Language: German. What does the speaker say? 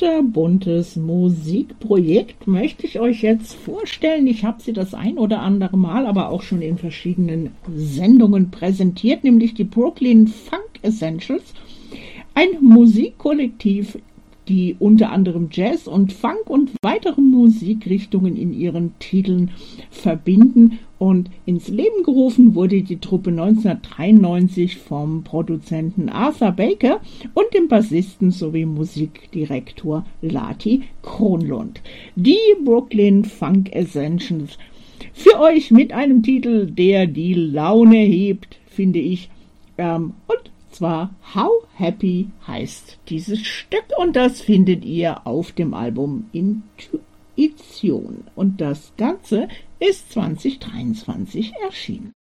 kunterbuntes Musikprojekt möchte ich euch jetzt vorstellen. Ich habe sie das ein oder andere Mal, aber auch schon in verschiedenen Sendungen präsentiert, nämlich die Brooklyn Funk Essentials, ein Musikkollektiv, die unter anderem Jazz und Funk und weitere Musikrichtungen in ihren Titeln verbinden, und ins Leben gerufen wurde die Truppe 1993 vom Produzenten Arthur Baker und dem Bassisten sowie Musikdirektor Lati Kronlund. Die Brooklyn Funk Essentials für euch mit einem Titel, der die Laune hebt, finde ich, und zwar How Happy heißt dieses Stück, und das findet ihr auf dem Album Intuition, und das Ganze ist 2023 erschienen.